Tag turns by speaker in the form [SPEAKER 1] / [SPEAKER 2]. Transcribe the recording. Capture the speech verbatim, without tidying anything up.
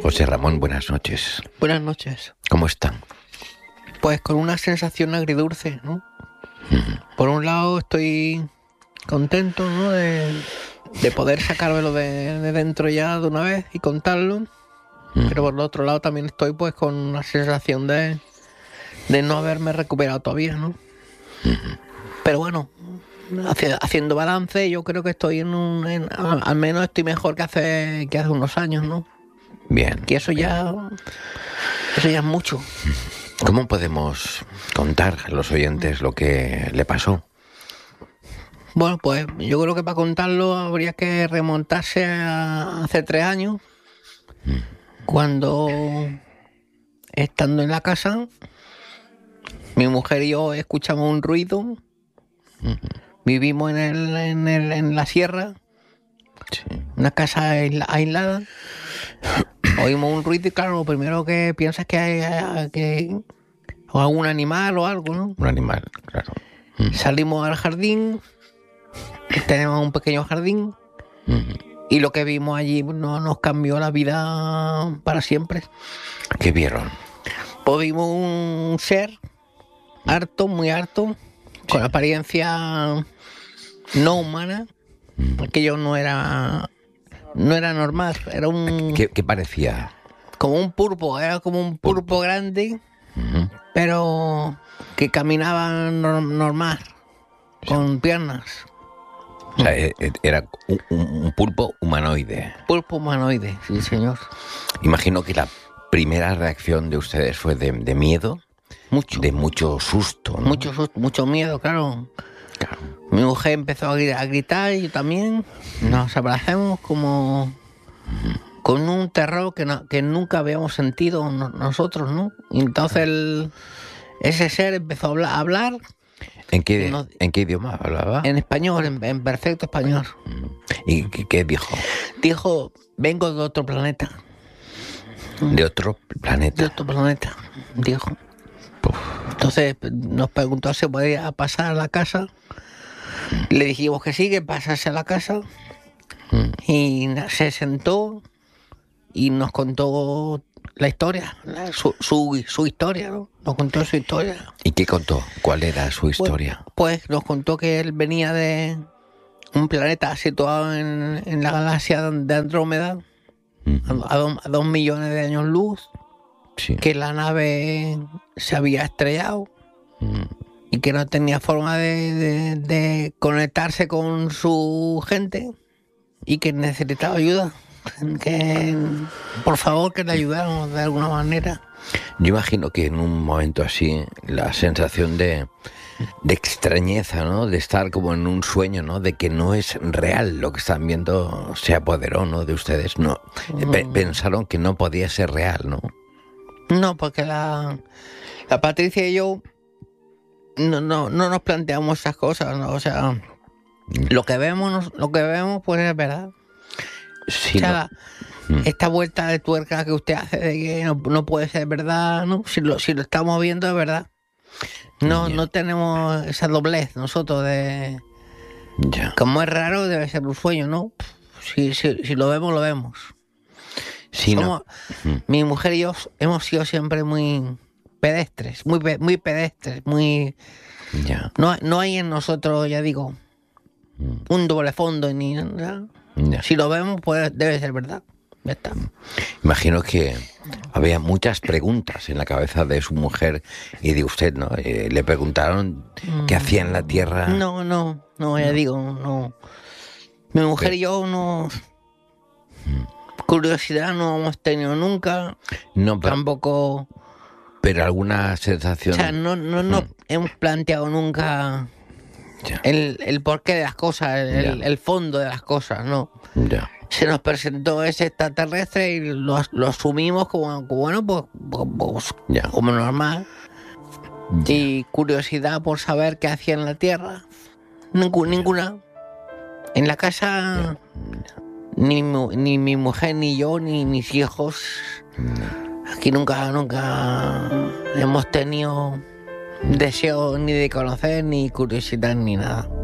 [SPEAKER 1] José Ramón, buenas noches.
[SPEAKER 2] Buenas noches.
[SPEAKER 1] ¿Cómo están?
[SPEAKER 2] Pues con una sensación agridulce, ¿no? Uh-huh. Por un lado estoy contento, ¿no? De, de poder sacármelo de, de dentro ya de una vez y contarlo. Uh-huh. Pero por el otro lado también estoy pues con una sensación de, de no haberme recuperado todavía, ¿no? Uh-huh. Pero bueno, hace, haciendo balance, yo creo que estoy en un... En, al menos estoy mejor que hace, que hace unos años, ¿no?
[SPEAKER 1] Bien.
[SPEAKER 2] Que eso
[SPEAKER 1] bien.
[SPEAKER 2] ya... Eso ya es mucho.
[SPEAKER 1] ¿Cómo podemos contar a los oyentes lo que le pasó?
[SPEAKER 2] Bueno, pues yo creo que para contarlo habría que remontarse a hace tres años, mm. cuando, estando en la casa, mi mujer y yo escuchamos un ruido. Mm-hmm. Vivimos en, el, en, el, en la sierra, sí. Una casa aislada. Oímos un ruido y claro, lo primero que piensas es que hay que, o algún animal o algo, ¿no?
[SPEAKER 1] Un animal, claro.
[SPEAKER 2] Mm. Salimos al jardín, tenemos un pequeño jardín, mm. y lo que vimos allí no nos cambió la vida para siempre.
[SPEAKER 1] ¿Qué vieron?
[SPEAKER 2] Pues vimos un ser harto, muy harto, sí. Con apariencia no humana, mm. Aquello no era... No era normal, era un...
[SPEAKER 1] ¿Qué, qué parecía?
[SPEAKER 2] Como un pulpo, era como un pulpo, pulpo. grande, uh-huh. Pero que caminaba no, normal, sí. Con piernas.
[SPEAKER 1] O sea, era un, un pulpo humanoide.
[SPEAKER 2] Pulpo humanoide, sí, señor.
[SPEAKER 1] Imagino que la primera reacción de ustedes fue de, de miedo.
[SPEAKER 2] Mucho.
[SPEAKER 1] De mucho susto, ¿no?
[SPEAKER 2] Mucho susto, mucho miedo, claro. Claro. Mi mujer empezó a gritar y yo también. Nos abrazamos como con un terror que, no, que nunca habíamos sentido no, nosotros, ¿no? Y entonces el, ese ser empezó a hablar. A hablar
[SPEAKER 1] ¿En, qué, nos, ¿En qué idioma hablaba?
[SPEAKER 2] En español, en, en perfecto español.
[SPEAKER 1] ¿Y qué, qué dijo?
[SPEAKER 2] Dijo, vengo de otro planeta.
[SPEAKER 1] ¿De otro planeta?
[SPEAKER 2] De otro planeta, dijo. Uf. Entonces nos preguntó si podía pasar a la casa. Le dijimos que sí, que pasase a la casa. Mm. Y se sentó y nos contó la historia, la, su, su, su historia, ¿no? Nos contó su historia.
[SPEAKER 1] ¿Y qué contó? ¿Cuál era su historia?
[SPEAKER 2] Pues, pues nos contó que él venía de un planeta situado en, en la galaxia de Andrómeda, mm-hmm. a, a, do, a dos millones de años luz, sí. Que la nave se había estrellado. Mm. Y que no tenía forma de, de, de conectarse con su gente y que necesitaba ayuda. Que, por favor, que le ayudáramos de alguna manera.
[SPEAKER 1] Yo imagino que en un momento así, la sensación de, de extrañeza, ¿no? De estar como en un sueño, ¿no? De que no es real lo que están viendo, se apoderó, ¿no? De ustedes, ¿no? P- pensaron que no podía ser real, ¿no?
[SPEAKER 2] No, porque la, la Patricia y yo No, no, no nos planteamos esas cosas, ¿no? O sea, lo que vemos, lo que vemos, pues es verdad.
[SPEAKER 1] Sí,
[SPEAKER 2] o sea, no. Esta vuelta de tuerca que usted hace de que no, no puede ser verdad, ¿no? Si lo, si lo estamos viendo es verdad. No, yeah. no tenemos esa doblez nosotros de...
[SPEAKER 1] Yeah.
[SPEAKER 2] Como es raro, debe ser un sueño, ¿no? Si, si, si lo vemos, lo vemos.
[SPEAKER 1] Sí,
[SPEAKER 2] Somos,
[SPEAKER 1] no.
[SPEAKER 2] Mi mujer y yo hemos sido siempre muy... pedestres, muy muy pedestres, muy...
[SPEAKER 1] Yeah.
[SPEAKER 2] No, no hay en nosotros, ya digo, mm. un doble fondo ni nada. Yeah. Si lo vemos, pues debe ser verdad. Ya está.
[SPEAKER 1] Imagino que había muchas preguntas en la cabeza de su mujer y de usted, ¿no? Eh, le preguntaron mm. qué hacía en la Tierra.
[SPEAKER 2] No, no, no, ya no. digo, no. Mi mujer Pero... y yo no... Mm. Curiosidad no hemos tenido nunca.
[SPEAKER 1] No, pero...
[SPEAKER 2] Tampoco...
[SPEAKER 1] Pero alguna sensación...
[SPEAKER 2] O sea, no, no, no mm. hemos planteado nunca yeah. el, el porqué de las cosas, el, yeah. el fondo de las cosas, ¿no?
[SPEAKER 1] Yeah.
[SPEAKER 2] Se nos presentó ese extraterrestre y lo, lo asumimos como, como bueno, pues, pues yeah. como normal. Yeah. Y curiosidad por saber qué hacía en la Tierra. Ningú, yeah. Ninguna. En la casa, yeah. ni, ni mi mujer, ni yo, ni mis hijos... Yeah. Aquí nunca, nunca hemos tenido deseo ni de conocer, ni curiosidad, ni nada.